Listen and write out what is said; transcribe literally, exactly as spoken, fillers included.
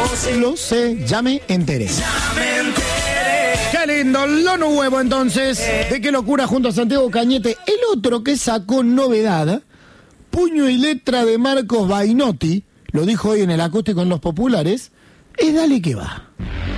Lo sé, ya me enteré. Qué lindo, lo nuevo entonces. De Qué Locura junto a Santiago Cañete. El otro que sacó novedad, puño y letra de Marcos Bainotti, lo dijo hoy en el acústico en Los Populares, es Dale que va.